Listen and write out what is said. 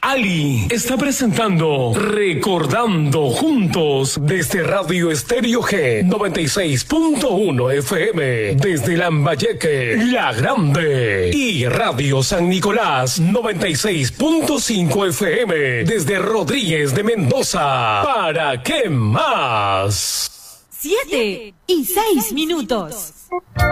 Ali está presentando Recordando Juntos desde Radio Estéreo G 96.1 FM desde Lambayeque, La Grande, y Radio San Nicolás 96.5 FM desde Rodríguez de Mendoza. ¿Para qué más? 7:06.